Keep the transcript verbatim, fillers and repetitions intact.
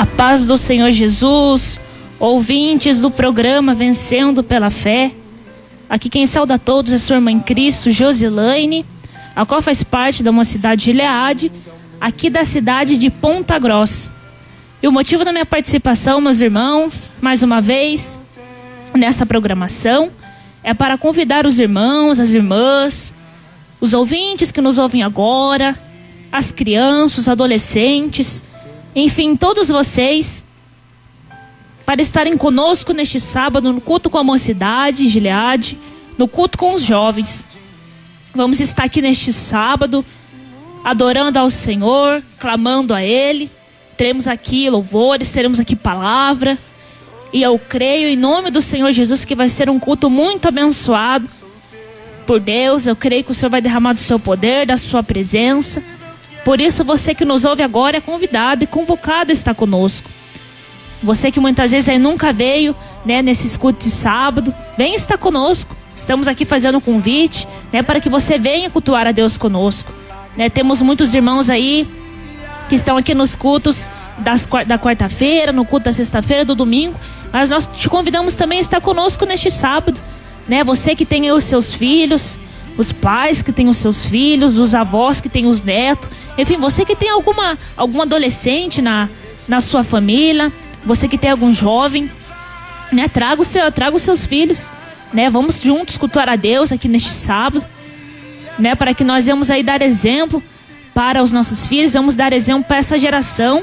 A paz do Senhor Jesus, ouvintes do programa Vencendo pela Fé. Aqui quem sauda a todos é sua irmã em Cristo, Josilaine, a qual faz parte da Mocidade de Gileade, aqui da cidade de Ponta Grossa. E o motivo da minha participação, meus irmãos, mais uma vez, nessa programação, é para convidar os irmãos, as irmãs, os ouvintes que nos ouvem agora, as crianças, os adolescentes, enfim, todos vocês, para estarem conosco neste sábado no culto com a Mocidade, Gileade, no culto com os jovens. Vamos estar aqui neste sábado, adorando ao Senhor, clamando a Ele. Teremos aqui louvores, teremos aqui palavra. E eu creio em nome do Senhor Jesus que vai ser um culto muito abençoado por Deus. Eu creio que o Senhor vai derramar do seu poder, da sua presença. Por isso, você que nos ouve agora é convidado e convocado a estar conosco. Você que muitas vezes aí nunca veio, né, nesses cultos de sábado, vem estar conosco. Estamos aqui fazendo um convite, né, para que você venha cultuar a Deus conosco. Né, temos muitos irmãos aí que estão aqui nos cultos das, da quarta-feira, no culto da sexta-feira, do domingo. Mas nós te convidamos também a estar conosco neste sábado. Né, você que tem aí os seus filhos, os pais que têm os seus filhos, os avós que têm os netos, enfim, você que tem alguma, algum adolescente na, na sua família, você que tem algum jovem, né, traga, o seu, traga os seus filhos, né, vamos juntos cultuar a Deus aqui neste sábado, né, para que nós vamos aí dar exemplo para os nossos filhos, vamos dar exemplo para essa geração,